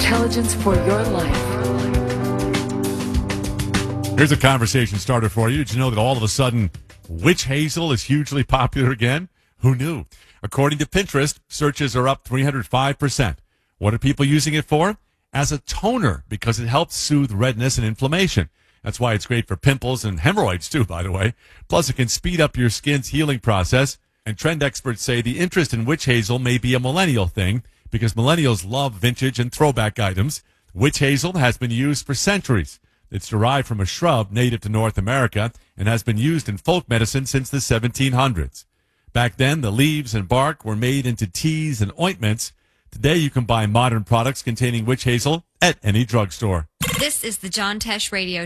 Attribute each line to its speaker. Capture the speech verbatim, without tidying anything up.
Speaker 1: intelligence for your life.
Speaker 2: Here's a conversation starter for you. Did you know that all of a sudden witch hazel is hugely popular again? Who knew? According to Pinterest, searches are up three hundred five percent. What are people using it for? As a toner, because it helps soothe redness and inflammation. That's why it's great for pimples and hemorrhoids, too, by the way. Plus, it can speed up your skin's healing process. And trend experts say the interest in witch hazel may be a millennial thing because millennials love vintage and throwback items. Witch hazel has been used for centuries. It's derived from a shrub native to North America and has been used in folk medicine since the seventeen hundreds. Back then, the leaves and bark were made into teas and ointments. Today, you can buy modern products containing witch hazel at any drugstore.
Speaker 3: This is the John Tesh Radio